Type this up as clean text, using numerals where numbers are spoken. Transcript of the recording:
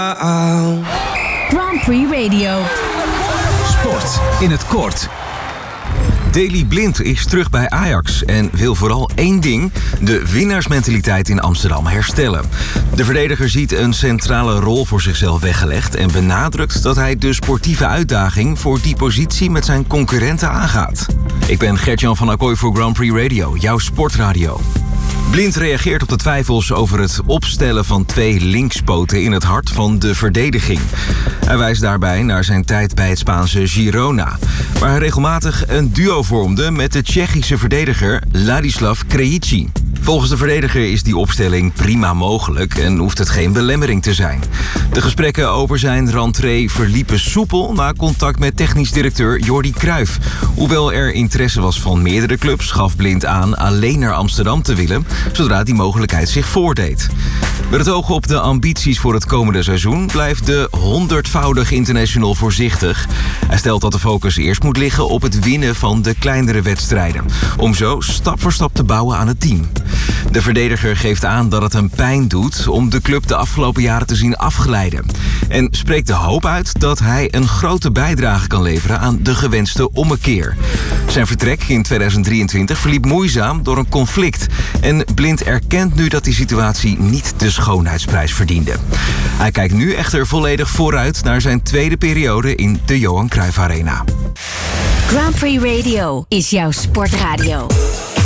Grand Prix Radio. Sport in het kort. Daley Blind is terug bij Ajax en wil vooral één ding: de winnaarsmentaliteit in Amsterdam herstellen. De verdediger ziet een centrale rol voor zichzelf weggelegd en benadrukt dat hij de sportieve uitdaging voor die positie met zijn concurrenten aangaat. Ik ben Gert-Jan van Acquoy voor Grand Prix Radio, jouw sportradio. Blind reageert op de twijfels over het opstellen van 2 linkspoten in het hart van de verdediging. Hij wijst daarbij naar zijn tijd bij het Spaanse Girona, waar hij regelmatig een duo vormde met de Tsjechische verdediger Ladislav Krejci. Volgens de verdediger is die opstelling prima mogelijk en hoeft het geen belemmering te zijn. De gesprekken over zijn rentree verliepen soepel na contact met technisch directeur Jordi Cruijff. Hoewel er interesse was van meerdere clubs, gaf Blind aan alleen naar Amsterdam te willen, zodra die mogelijkheid zich voordeed. Met het oog op de ambities voor het komende seizoen blijft de 100-voudig international voorzichtig. Hij stelt dat de focus eerst moet liggen op het winnen van de kleinere wedstrijden, om zo stap voor stap te bouwen aan het team. De verdediger geeft aan dat het hem pijn doet om de club de afgelopen jaren te zien afglijden. En spreekt de hoop uit dat hij een grote bijdrage kan leveren aan de gewenste ommekeer. Zijn vertrek in 2023 verliep moeizaam door een conflict. En Blind erkent nu dat die situatie niet de schoonheidsprijs verdiende. Hij kijkt nu echter volledig vooruit naar zijn tweede periode in de Johan Cruijff Arena. Grand Prix Radio is jouw sportradio.